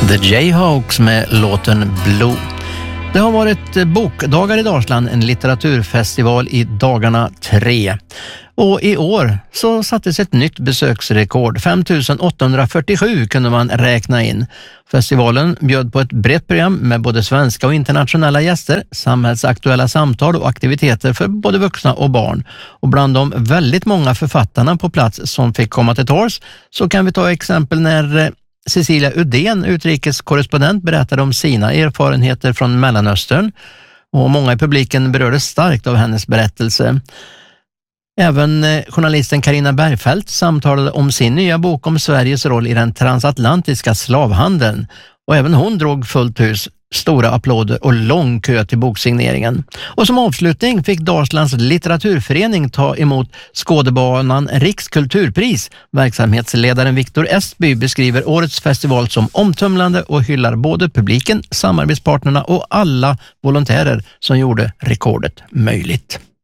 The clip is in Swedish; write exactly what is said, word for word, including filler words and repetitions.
The Jayhawks med låten Blue. Det har varit bokdagar i Dalsland, en litteraturfestival i dagarna tre. Och i år så sattes ett nytt besöksrekord. fem tusen åttahundrafyrtiosju kunde man räkna in. Festivalen bjöd på ett brett program med både svenska och internationella gäster, samhällsaktuella samtal och aktiviteter för både vuxna och barn. Och bland de väldigt många författarna på plats som fick komma till tals så kan vi ta exempel när Cecilia Udén, utrikeskorrespondent, berättade om sina erfarenheter från Mellanöstern, och många i publiken berördes starkt av hennes berättelse. Även journalisten Carina Bergfeldt samtalade om sin nya bok om Sveriges roll i den transatlantiska slavhandeln, och även hon drog fullt hus, stora applåder och lång kö till boksigneringen. Och som avslutning fick Dalslands litteraturförening ta emot Skådebanan Rikskulturpris. Verksamhetsledaren Viktor Estby beskriver årets festival som omtumlande och hyllar både publiken, samarbetspartnerna och alla volontärer som gjorde rekordet möjligt.